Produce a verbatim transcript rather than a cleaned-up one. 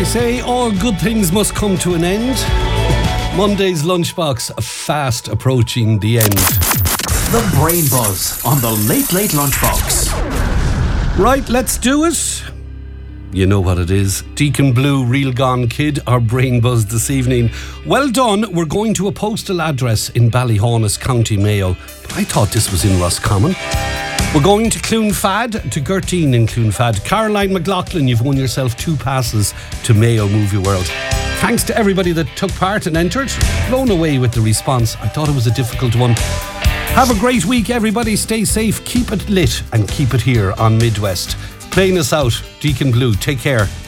They say all good things must come to an end. Monday's lunchbox fast approaching the end. The Brain Buzz on the Late Late Lunchbox. Right, let's do it. You know what it is. Deacon Blue, Real Gone Kid, our Brain Buzz this evening. Well done. We're going to a postal address in Ballyhaunis, County Mayo. But I thought this was in Roscommon. We're going to Cloonfad, to Gertine in Cloonfad. Caroline McLaughlin, you've won yourself two passes to Mayo Movie World. Thanks to everybody that took part and entered. Blown away with the response. I thought it was a difficult one. Have a great week, everybody. Stay safe, keep it lit, and keep it here on Midwest. Playing us out, Deacon Blue. Take care.